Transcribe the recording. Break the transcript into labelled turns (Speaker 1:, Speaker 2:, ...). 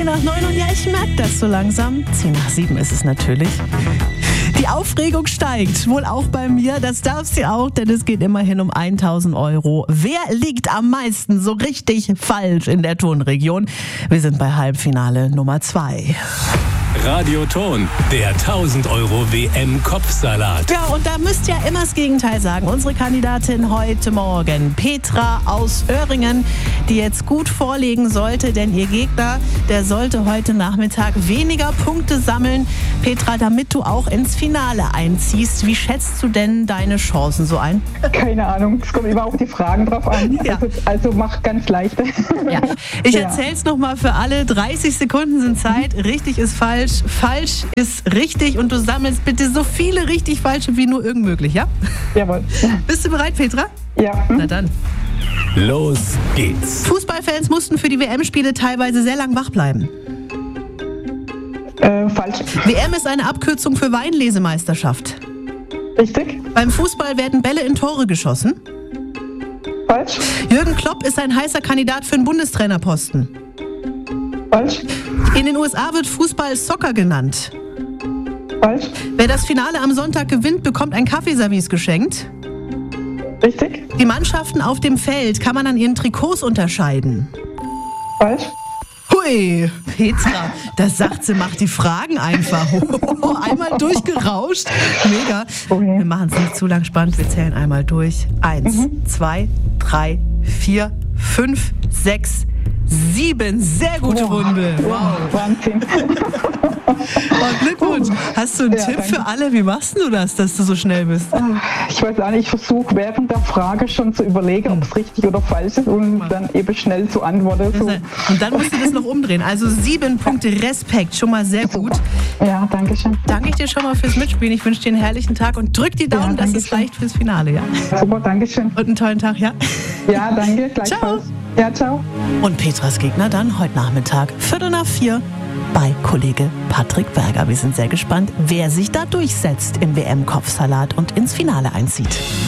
Speaker 1: 10 nach 9 und ja, ich merke das so langsam. 10 nach 7 ist es natürlich. Die Aufregung steigt, wohl auch bei mir. Das darf sie auch, denn es geht immerhin um 1.000 Euro. Wer liegt am meisten so richtig falsch in der Tonregion? Wir sind bei Halbfinale Nummer 2.
Speaker 2: Radioton, der 1.000 Euro WM-Kopfsalat.
Speaker 1: Ja, und da müsst ihr immer das Gegenteil sagen. Unsere Kandidatin heute Morgen, Petra aus Öhringen, die jetzt gut vorlegen sollte, denn ihr Gegner, der sollte heute Nachmittag weniger Punkte sammeln. Petra, damit du auch ins Finale einziehst, wie schätzt du denn deine Chancen so ein?
Speaker 3: Keine Ahnung, es kommt immer auf die Fragen drauf an.
Speaker 1: Ja.
Speaker 3: Also mach ganz leichte.
Speaker 1: Ja. Ich erzähl's nochmal für alle. 30 Sekunden sind Zeit. Richtig ist falsch. Falsch ist richtig und du sammelst bitte so viele richtig falsche wie nur irgend möglich, ja?
Speaker 3: Jawohl.
Speaker 1: Bist du bereit, Petra?
Speaker 3: Ja.
Speaker 1: Na dann.
Speaker 2: Los geht's.
Speaker 1: Fußballfans mussten für die WM-Spiele teilweise sehr lang wach bleiben.
Speaker 3: Falsch.
Speaker 1: WM ist eine Abkürzung für Weinlesemeisterschaft.
Speaker 3: Richtig.
Speaker 1: Beim Fußball werden Bälle in Tore geschossen.
Speaker 3: Falsch.
Speaker 1: Jürgen Klopp ist ein heißer Kandidat für einen Bundestrainerposten.
Speaker 3: Falsch.
Speaker 1: In den USA wird Fußball Soccer genannt.
Speaker 3: Falsch.
Speaker 1: Wer das Finale am Sonntag gewinnt, bekommt ein Kaffeeservice geschenkt.
Speaker 3: Richtig.
Speaker 1: Die Mannschaften auf dem Feld kann man an ihren Trikots unterscheiden.
Speaker 3: Falsch.
Speaker 1: Hui, Petra, das sagt sie, macht die Fragen einfach. Einmal durchgerauscht. Mega.
Speaker 3: Okay.
Speaker 1: Wir machen es nicht zu lang spannend, wir zählen einmal durch. 1, 2, 3, 4, 5, 6, 7. Sehr gute Runde. Wow.
Speaker 3: Wahnsinn.
Speaker 1: Oh, Glückwunsch. Hast du einen Tipp
Speaker 3: danke.
Speaker 1: für alle? Wie machst du das, dass du so schnell bist?
Speaker 3: Ich weiß auch nicht, ich versuche während der Frage schon zu überlegen, ob es richtig oder falsch ist und dann eben schnell zu antworten. So.
Speaker 1: Und dann musst du das noch umdrehen. Also 7 Punkte Respekt, schon mal sehr gut.
Speaker 3: Ja, danke schön.
Speaker 1: Danke ich dir schon mal fürs Mitspielen. Ich wünsche dir einen herrlichen Tag und drück die Daumen, dass es
Speaker 3: danke schön.
Speaker 1: reicht fürs Finale. Ja?
Speaker 3: Super, danke schön.
Speaker 1: Und einen tollen Tag, ja?
Speaker 3: Ja, danke, gleichfalls. Ja, ciao.
Speaker 1: Und Petras Gegner dann heute Nachmittag, 3:45 bei Kollege Patrick Berger. Wir sind sehr gespannt, wer sich da durchsetzt im WM-Kopfsalat und ins Finale einzieht.